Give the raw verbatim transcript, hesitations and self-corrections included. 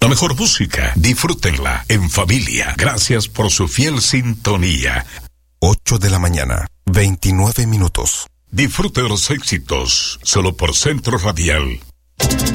La mejor música, disfrútenla en familia. Gracias por su fiel sintonía. ocho de la mañana, veintinueve minutos. Disfrute de los éxitos, solo por Centro Radial.